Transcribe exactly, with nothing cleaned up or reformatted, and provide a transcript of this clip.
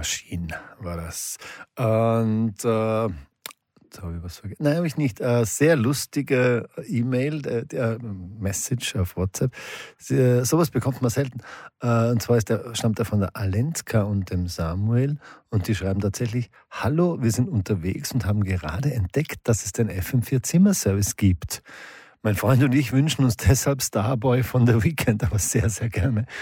Machine war das. Und äh, jetzt habe ich was vergessen. Nein, habe ich nicht. Äh, sehr lustige E-Mail, äh, der Message auf WhatsApp. Sie, sowas bekommt man selten. Äh, und zwar ist der, stammt er von der Alentka und dem Samuel. Und die schreiben tatsächlich: Hallo, wir sind unterwegs und haben gerade entdeckt, dass es den F M vier Zimmerservice gibt. Mein Freund und ich wünschen uns deshalb Starboy von The Weeknd, aber sehr, sehr gerne.